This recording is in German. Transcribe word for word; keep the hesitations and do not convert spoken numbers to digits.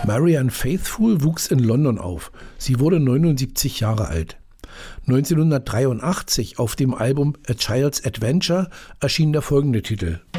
Marianne Faithfull wuchs in London auf. Sie wurde neunundsiebzig Jahre alt. neunzehnhundertdreiundachtzig auf dem Album A Child's Adventure erschien der folgende Titel: